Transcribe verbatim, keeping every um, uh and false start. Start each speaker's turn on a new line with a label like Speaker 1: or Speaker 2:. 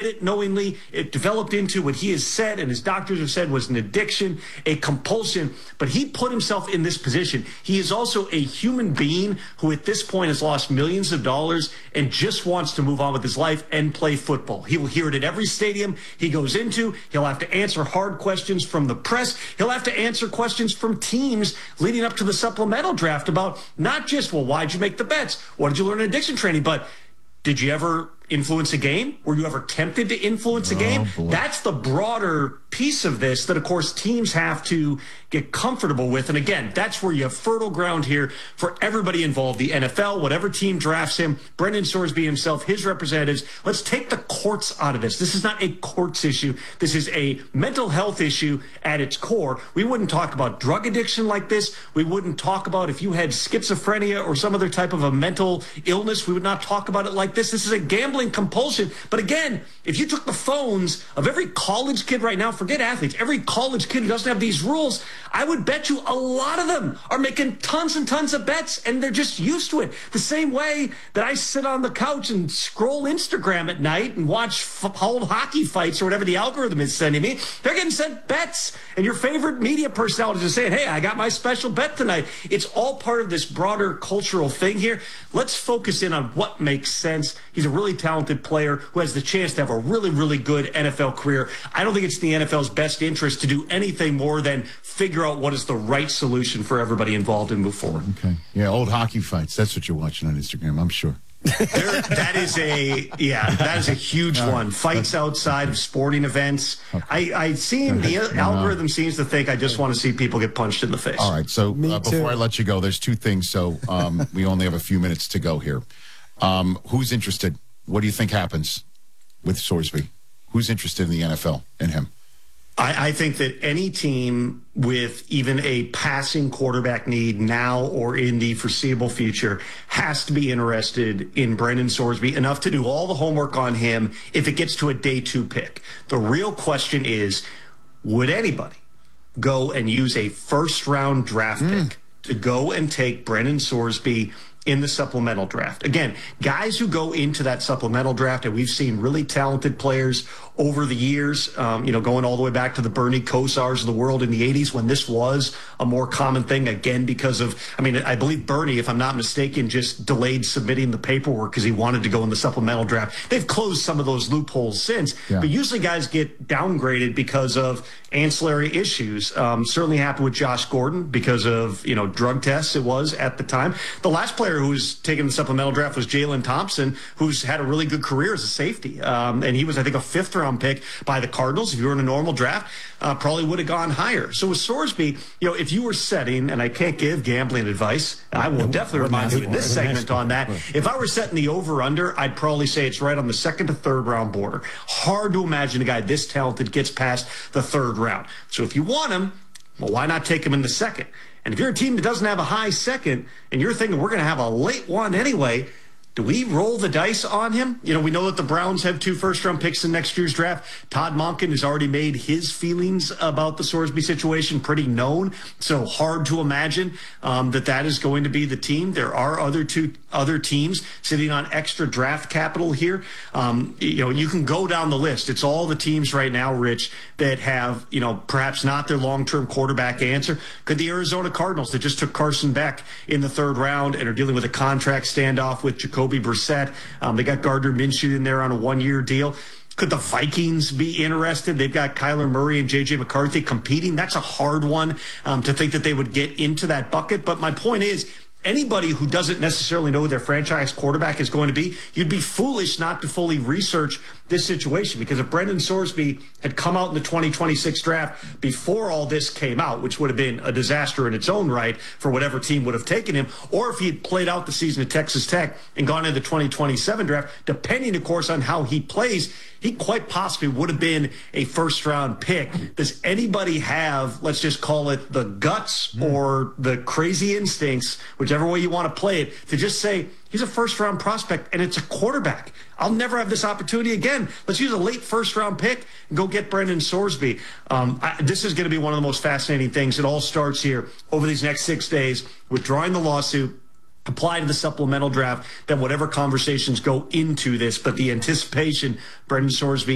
Speaker 1: it knowingly. It developed into what he has said and his doctors have said was an addiction, a compulsion. But he put himself in this position. He is also a human being who at this point has lost millions of dollars and just wants to move on with his life and play football. He will hear it at every stadium he goes into. He'll have to answer hard questions from the press. He'll have to answer questions from teams leading up to the supplemental draft about not just, well, why'd you make the bets? What did you learn in addiction training? But did you ever influence a game? Were you ever tempted to influence a game?
Speaker 2: Oh,
Speaker 1: That's the broader piece of this that, of course, teams have to get comfortable with. And again, that's where you have fertile ground here for everybody involved, the N F L, whatever team drafts him, Brendan Sorsby himself, his representatives. Let's take the courts out of this. This is not a courts issue. This is a mental health issue at its core. We wouldn't talk about drug addiction like this. We wouldn't talk about if you had schizophrenia or some other type of a mental illness. We would not talk about it like this. This is a gambling compulsion. But again, if you took the phones of every college kid right now, forget athletes, every college kid who doesn't have these rules, I would bet you a lot of them are making tons and tons of bets, and they're just used to it. The same way that I sit on the couch and scroll Instagram at night and watch f- old hockey fights or whatever the algorithm is sending me, they're getting sent bets, and your favorite media personalities are saying, hey, I got my special bet tonight. It's all part of this broader cultural thing here. Let's focus in on what makes sense. He's a really talented player who has the chance to have a really, really good N F L career. I don't think it's in the N F L's best interest to do anything more than figure out what is the right solution for everybody involved and move forward.
Speaker 2: Okay. Yeah, old hockey fights. That's what you're watching on Instagram, I'm sure.
Speaker 1: There, that is a, yeah, that is a huge
Speaker 2: All right.
Speaker 1: one. Fights outside of sporting events.
Speaker 2: Okay.
Speaker 1: I, I seem, the
Speaker 2: No, no.
Speaker 1: algorithm seems to think I just want to see people get punched in the face.
Speaker 2: All right, so
Speaker 3: Me
Speaker 2: uh,
Speaker 3: too.
Speaker 2: before I let you go, there's two things. So um, we only have a few minutes to go here. Um, who's interested? What do you think happens with Sorsby? Who's interested in the N F L and him?
Speaker 1: I, I think that any team with even a passing quarterback need now or in the foreseeable future has to be interested in Brendan Sorsby enough to do all the homework on him if it gets to a day two pick. The real question is, would anybody go and use a first round draft
Speaker 2: Mm.
Speaker 1: pick to go and take Brendan Sorsby in the supplemental draft? Again, guys who go into that supplemental draft, and we've seen really talented players over the years, um, you know, going all the way back to the Bernie Kosars of the world in the eighties when this was a more common thing, again, because of, I mean, I believe Bernie, if I'm not mistaken, just delayed submitting the paperwork because he wanted to go in the supplemental draft. They've closed some of those loopholes since,
Speaker 2: Yeah.
Speaker 1: but usually guys get downgraded because of ancillary issues. Um, certainly happened with Josh Gordon because of, you know, drug tests it was at the time. The last player who was taken the supplemental draft was Jalen Thompson, who's had a really good career as a safety. Um, and he was, I think, a fifth round pick by the Cardinals. If you were in a normal draft, uh, probably would have gone higher. So with Sorsby, you know, if you were setting, and I can't give gambling advice, I will definitely remind you in this segment on that. If I were setting the over-under, I'd probably say it's right on the second to third round border. Hard to imagine a guy this talented gets past the third round. So if you want him, well, why not take him in the second? And if you're a team that doesn't have a high second and you're thinking we're going to have a late one anyway, do we roll the dice on him? You know, we know that the Browns have two first-round picks in next year's draft. Todd Monken has already made his feelings about the Sorsby situation pretty known, so hard to imagine um, that that is going to be the team. There are other two other teams sitting on extra draft capital here. Um, you know, you can go down the list. It's all the teams right now, Rich, that have, you know, perhaps not their long-term quarterback answer. Could the Arizona Cardinals that just took Carson Beck in the third round and are dealing with a contract standoff with Jacoby Brissett? Um, they got Gardner Minshew in there on a one-year deal. Could the Vikings be interested? They've got Kyler Murray and J J McCarthy competing. That's a hard one um, to think that they would get into that bucket. But my point is, anybody who doesn't necessarily know who their franchise quarterback is going to be, you'd be foolish not to fully research this situation, because if Brendan Sorsby had come out in the twenty twenty-six draft before all this came out, which would have been a disaster in its own right for whatever team would have taken him, or if he had played out the season at Texas Tech and gone into the twenty twenty-seven draft, depending, of course, on how he plays, he quite possibly would have been a first-round pick. Does anybody have, let's just call it the guts mm. or the crazy instincts, whichever way you want to play it, to just say, he's a first-round prospect, and it's a quarterback. I'll never have this opportunity again. Let's use a late first-round pick and go get Brendan Sorsby. Um, I, this is going to be one of the most fascinating things. It all starts here over these next six days, withdrawing the lawsuit, apply to the supplemental draft, then whatever conversations go into this. But the anticipation, Brendan Sorsby